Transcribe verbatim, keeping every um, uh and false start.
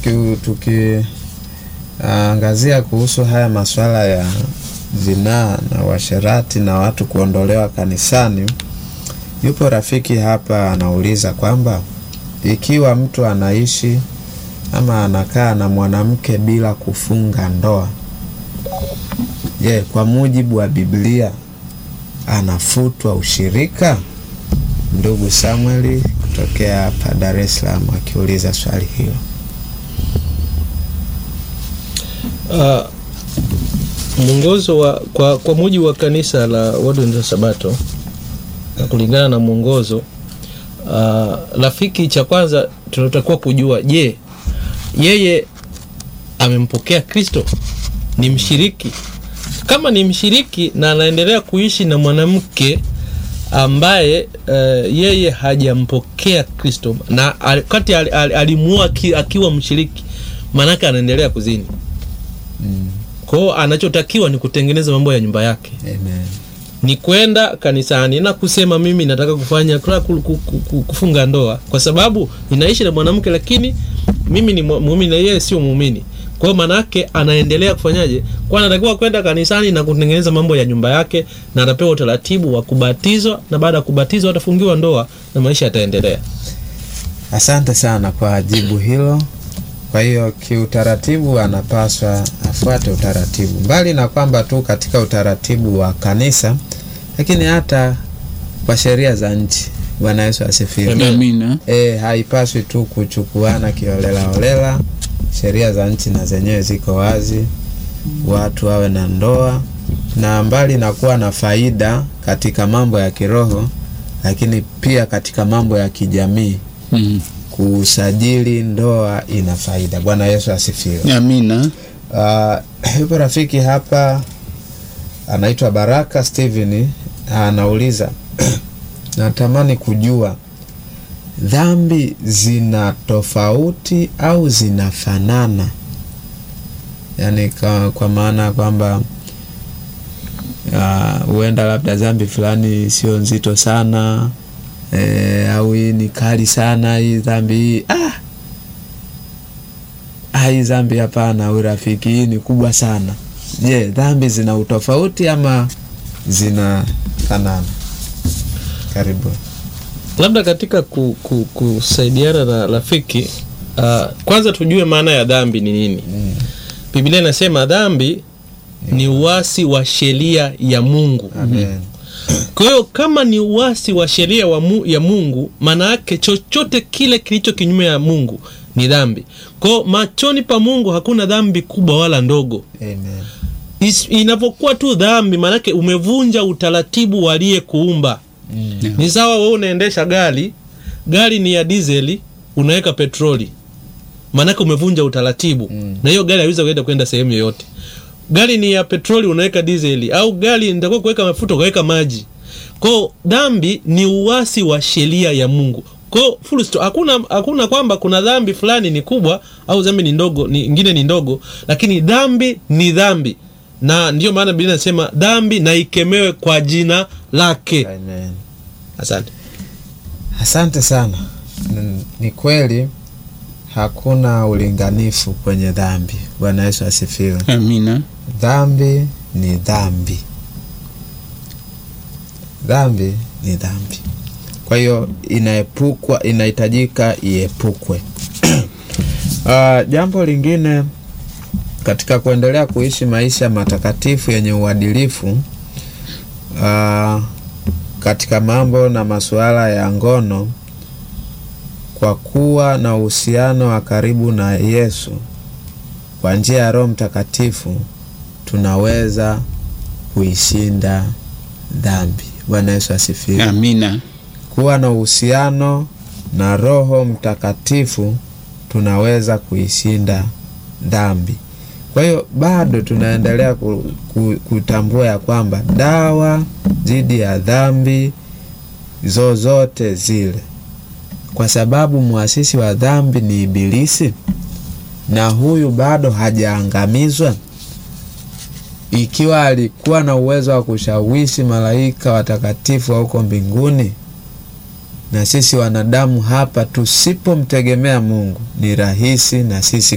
tuki tuki angazia kuhusu haya masuala ya zinaa na washerati na watu kuondolewa kanisani, yupo rafiki hapa anauliza kwamba ikiwa mtu anaishi ama anakaa na mwanamke bila kufunga ndoa, je, kwa mujibu wa Biblia anafutwa ushirika? Ndugu Samuel kutokea hapa Dar es Salaam akiuliza swali hilo. Uh, mwongozo wa kwa, kwa mujibu wa kanisa la Waadventista Sabato na kulingana na mwongozo uh, rafiki, cha kwanza tunatakiwa kujua, je, yeye amempokea Kristo? Ni mshiriki? Kama ni mshiriki na anaendelea kuishi na mwanamke ambaye uh, yeye hajampokea Kristo na wakati al, al, alimuoa akiwa mshiriki, manaka anaendelea kuzini. Mm. Kwa hiyo anachotakiwa ni kutengeneza mambo ya nyumba yake. Amen. Ni kwenda kanisani na kusema mimi nataka kufanya kufunga ndoa kwa sababu ninaishi na mwanamke lakini mimi ni muumini na yeye sio muumini. Kwa hiyo manake anaendelea kufanyaje? Kwa anatakiwa kwenda kanisani na kutengeneza mambo ya nyumba yake, na atapewa utaratibu wa kubatizwa, na baada ya kubatizwa atafungiwa ndoa na maisha yataendelea. Asante sana kwa jibu hilo. Kwa hiyo kiutaratibu anapaswa afuate utaratibu, mbali na kwamba tu katika utaratibu wa kanisa, lakini hata kwa sheria za nchi. Bwana Yesu asifiwe. Amina. Eh, haipaswi tu kuchukuana kiolela holela. Sheria za nchi na zenyewe ziko wazi, watu wawe na ndoa, na mbali na kuwa na faida katika mambo ya kiroho, lakini pia katika mambo ya kijamii. Mm. Kusajili ndoa ina faida. Bwana Yesu asifiwe. Amina. Uh, yupo rafiki hapa anaitwa Baraka Steven anauliza natamani kujua dhambi zina tofauti au zinafanana? Yaani kwa, kwa maana kwamba huenda uh, labda dhambi fulani sio nzito sana, E, au hii ni kali sana hii dhambi hii. Ah. Ah, hii dhambi hapana, urafiki hii ni kubwa sana. Je, dhambi zina utofauti ama zina fanana? Karibu. Labda katika ku, ku, kusaidiana na rafiki, uh, kwanza tujue maana ya dhambi ni nini. Mm. Biblia inasema dhambi yeah. ni uasi wa sheria ya Mungu. Amen. Kwa hiyo kama ni uasi wa sheria wa mu, ya Mungu, maana yake chochote kile kilicho kinyume ya Mungu ni dhambi. Kwa hiyo machoni pa Mungu hakuna dhambi kubwa wala ndogo. Amen. Inapokuwa tu dhambi, maana yake umevunja utaratibu aliyekuumba. Mm. Ni sawa wewe unaendesha gari, gari ni ya diesel, unaweka petroli. Maana yake umevunja utaratibu. Mm. Na hiyo gari haiwezi kwenda kwenda sehemu yoyote. Gari ni ya petroli, unaweka diesel, au gari nitakuwa kuweka mafuta kuweka maji. Kwa dhambi ni uasi wa sheria ya Mungu. Kwa full stop, hakuna hakuna kwamba kuna dhambi fulani ni kubwa au dhambi ni ndogo, ni nyingine ni ndogo, lakini dhambi ni dhambi. Na ndio maana Biblia inasema dhambi na ikemewe kwa jina lake. Amen. Asante. Asante sana. N ni kweli hakuna ulinganifu kwenye dhambi. Bwana Yesu asifiwe. Amina. Dhambi ni dhambi. Dhambi ni dhambi. Kwa hiyo inaepukwa, inahitajika iepukwe. uh, jambo lingine katika kuendelea kuishi maisha matakatifu yenye uadilifu, uh, katika mambo na masuala ya ngono, kwa kuwa na uhusiano wa karibu na Yesu kwa njia ya Roho Mtakatifu, tunaweza kuishinda dhambi. Bwana Yesu asifiwe. Amina. Kuwa na uhusiano na Roho Mtakatifu tunaweza kuishinda dhambi. Kwa hiyo bado tunaendelea ku, ku, kutambua ya kwamba dawa dhidi ya dhambi zozote zile, kwa sababu muasisi wa dhambi ni Ibilisi, na huyu bado hajaangamizwa. Ikiwa alikuwa na uwezo wa kushawishi malaika watakatifu wa huko mbinguni, na sisi wanadamu hapa tusipomtegemea Mungu, ni rahisi na sisi